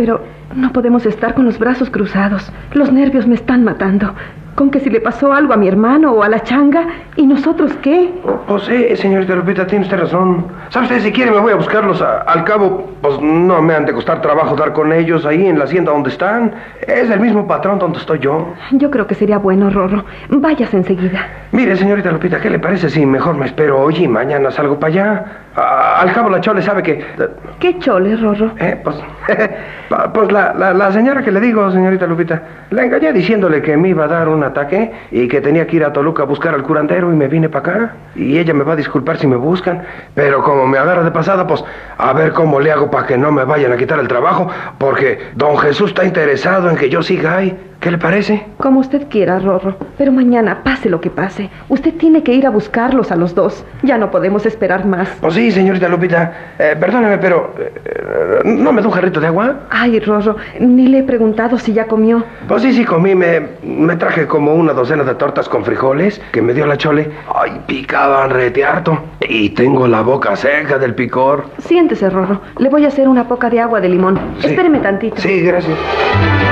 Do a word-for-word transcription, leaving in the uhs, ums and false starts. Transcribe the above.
pero no podemos estar con los brazos cruzados. Los nervios me están matando. Con que si le pasó algo a mi hermano o a la changa, ¿y nosotros qué? Oh, pues sí, señorita Lupita, tiene usted razón. ¿Sabe usted? Si quiere me voy a buscarlos. A, al cabo, pues no me han de costar trabajo dar con ellos ahí en la hacienda donde están. Es el mismo patrón donde estoy yo. Yo creo que sería bueno, Rorro. Váyase enseguida. Mire, señorita Lupita, ¿qué le parece si mejor me espero hoy y mañana salgo para allá? A, al cabo la Chole sabe que... ¿Qué Chole, Rorro? Eh, pues... pues la, la, la señora que le digo, señorita Lupita, la engañé diciéndole que me iba a dar un ataque y que tenía que ir a Toluca a buscar al curandero y me vine para acá. Y ella me va a disculpar si me buscan, pero como me agarra de pasada, pues a ver cómo le hago para que no me vayan a quitar el trabajo, porque don Jesús está interesado en que yo siga ahí. ¿Qué le parece? Como usted quiera, Rorro, pero mañana, pase lo que pase, usted tiene que ir a buscarlos a los dos. Ya no podemos esperar más. Pues sí, señorita Lupita, eh, perdóneme, pero eh, ¿no me da un jarrito de agua? Ay, Rorro, ni le he preguntado si ya comió. Pues sí, sí comí, me, me traje como una docena de tortas con frijoles que me dio la Chole. Ay, picaban rete harto. Y tengo la boca seca del picor. Siéntese, Rorro, le voy a hacer una poca de agua de limón. Sí. Espéreme tantito. Sí, gracias.